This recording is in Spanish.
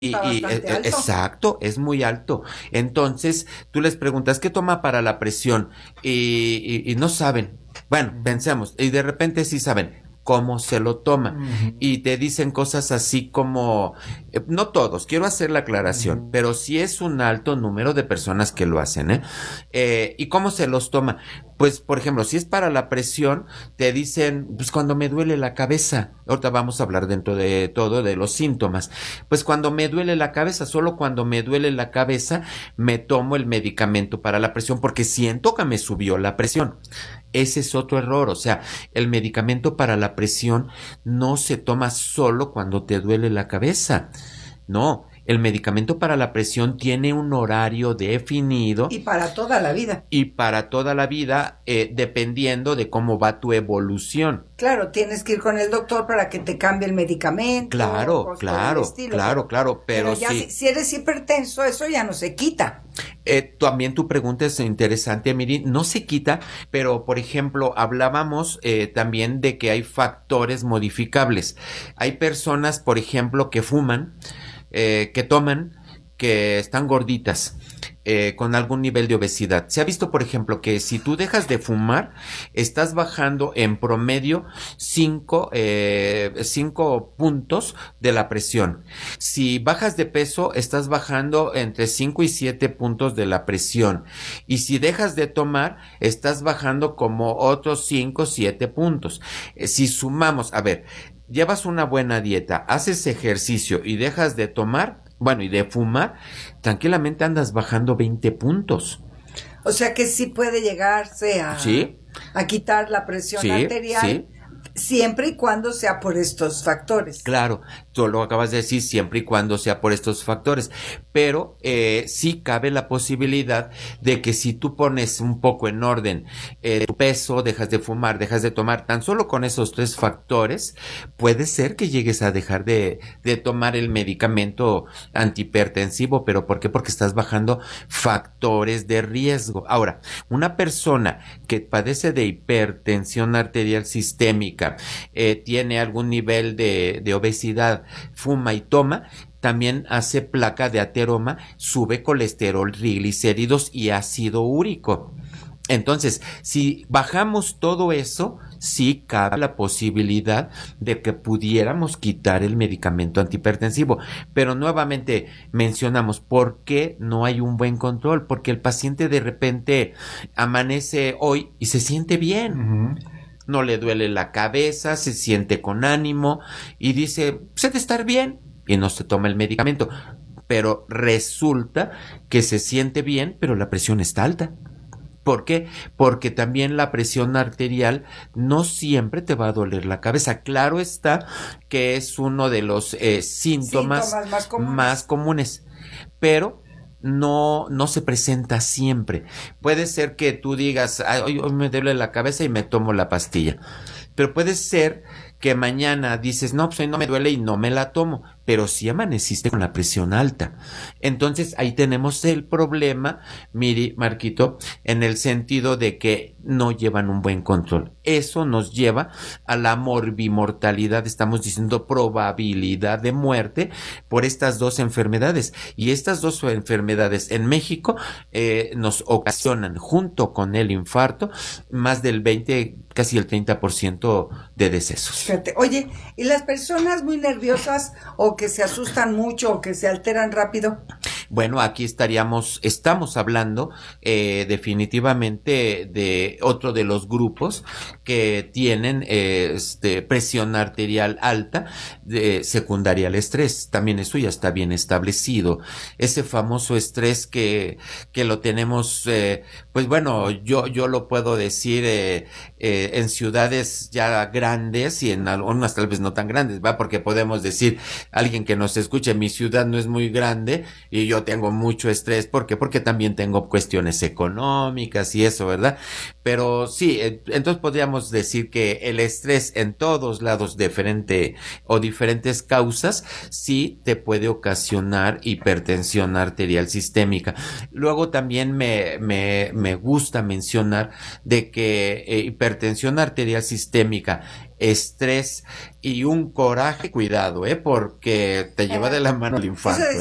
Está bastante alto. Exacto, es muy alto. Entonces, tú les preguntas, ¿qué toma para la presión? Y no saben. Bueno, pensemos, y de repente sí saben cómo se lo toma. Y te dicen cosas así como, no todos, quiero hacer la aclaración, pero sí es un alto número de personas que lo hacen, ¿eh? ¿Y cómo se los toma? Pues, por ejemplo, si es para la presión, te dicen, pues cuando me duele la cabeza. Ahorita vamos a hablar dentro de todo de los síntomas. Pues cuando me duele la cabeza, solo cuando me duele la cabeza, me tomo el medicamento para la presión porque siento que me subió la presión. Ese es otro error, o sea, el medicamento para la presión no se toma solo cuando te duele la cabeza. No, el medicamento para la presión tiene un horario definido Y para toda la vida. y para toda la vida, dependiendo de cómo va tu evolución. Claro, tienes que ir con el doctor para que te cambie el medicamento. Claro, cosas por el claro, estilo, claro, pero ya sí. si eres hipertenso, eso ya no se quita. También tu pregunta es interesante, Miri. No se quita, pero por ejemplo, hablábamos también de que hay factores modificables. Hay personas, por ejemplo, que fuman, que toman, que están gorditas. Con algún nivel de obesidad. Se ha visto, por ejemplo, que si tú dejas de fumar, estás bajando en promedio 5 puntos de la presión. Si bajas de peso, estás bajando entre 5 y 7 puntos de la presión. Y si dejas de tomar, estás bajando como otros 5 7 puntos. Si sumamos, a ver, llevas una buena dieta, haces ejercicio y dejas de tomar, bueno, y de fumar, tranquilamente andas bajando 20 puntos. O sea que sí puede llegarse ¿Sí? a quitar la presión Sí, arterial, sí. siempre y cuando sea por estos factores. Claro, tú lo acabas de decir, siempre y cuando sea por estos factores, pero sí cabe la posibilidad de que si tú pones un poco en orden tu peso, dejas de fumar, dejas de tomar, tan solo con esos 3 factores, puede ser que llegues a dejar de tomar el medicamento antihipertensivo. ¿Pero por qué? Porque estás bajando factores de riesgo. Ahora, una persona que padece de hipertensión arterial sistémica, tiene algún nivel de obesidad, fuma y toma, también hace placa de ateroma, sube colesterol, triglicéridos y ácido úrico. Entonces, si bajamos todo eso, sí cabe la posibilidad de que pudiéramos quitar el medicamento antihipertensivo. Pero nuevamente mencionamos, ¿por qué no hay un buen control? Porque el paciente de repente amanece hoy y se siente bien. No le duele la cabeza, se siente con ánimo y dice, se de estar bien, y no se toma el medicamento. Pero resulta que se siente bien, pero la presión está alta. ¿Por qué? Porque también la presión arterial no siempre te va a doler la cabeza. Claro está que es uno de los síntomas más comunes, pero no se presenta siempre. Puede ser que tú digas, hoy me duele la cabeza y me tomo la pastilla, pero puede ser que mañana dices, no, pues hoy no me duele y no me la tomo, pero sí amaneciste con la presión alta. Entonces ahí tenemos el problema, Miri, Marquito, en el sentido de que no llevan un buen control. Eso nos lleva a la morbimortalidad, estamos diciendo probabilidad de muerte por estas 2 enfermedades. Y estas 2 enfermedades en México nos ocasionan, junto con el infarto, más del 20, casi el 30% de decesos. Fíjate, oye, ¿y las personas muy nerviosas o que se asustan mucho o que se alteran rápido? Bueno, aquí estamos hablando definitivamente de otro de los grupos que tienen presión arterial alta, secundaria al estrés. También eso ya está bien establecido. Ese famoso estrés que lo tenemos, pues bueno, yo lo puedo decir en ciudades ya grandes y en algunas tal vez no tan grandes, ¿va? Porque podemos decir, alguien que nos escuche, mi ciudad no es muy grande y yo tengo mucho estrés. ¿Por qué? Porque también tengo cuestiones económicas y eso, ¿verdad? Pero sí, entonces podríamos decir que el estrés en todos lados diferentes causas sí te puede ocasionar hipertensión arterial sistémica. Luego también me gusta mencionar de que hipertensión arterial sistémica, estrés y un coraje, cuidado, porque te lleva de la mano el infarto.